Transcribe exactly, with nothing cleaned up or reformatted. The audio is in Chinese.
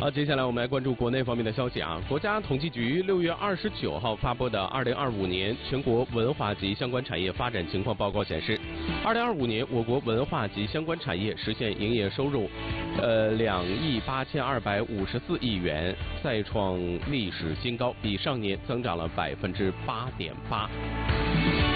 好，接下来我们来关注国内方面的消息啊。国家统计局六月二十九号发布的《二零二五年全国文化及相关产业发展情况报告》显示，二零二五年我国文化及相关产业实现营业收入，呃两亿八千二百五十四亿元，再创历史新高，比上年增长了百分之八点八。